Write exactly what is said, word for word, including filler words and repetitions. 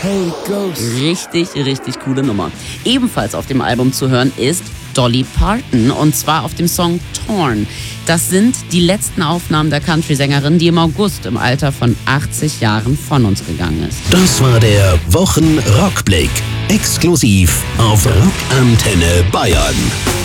Hey Ghost. Richtig, richtig coole Nummer. Ebenfalls auf dem Album zu hören ist Dolly Parton und zwar auf dem Song Torn. Das sind die letzten Aufnahmen der Country-Sängerin, die im August im Alter von achtzig Jahren von uns gegangen ist. Das war der Wochen-Rückblick. Exklusiv auf Rockantenne Bayern.